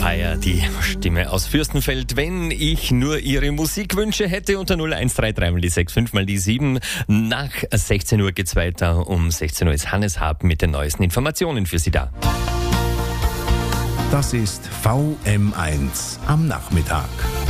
Die Stimme aus Fürstenfeld. Wenn ich nur Ihre Musikwünsche hätte, unter 0133 mal die 6, 5 mal die 7. Nach 16 Uhr geht's weiter. Um 16 Uhr ist Hannes Hab mit den neuesten Informationen für Sie da. Das ist VM1 am Nachmittag.